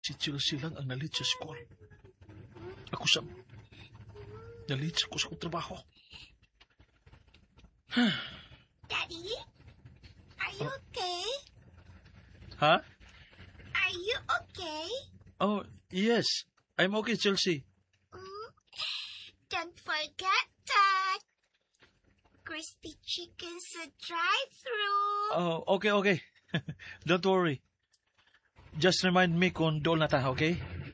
Si Chelsea lang ang nalit sa school. Ako sam. Nalit ko sa kong trabaho. Daddy, are you okay? Ha? Are you okay? Oh, yes. I'm okay, Chelsea. Don't forget that. Crispy chicken sa drive-thru. Oh, okay. Don't worry. Just remind me kung doon na ta, okay?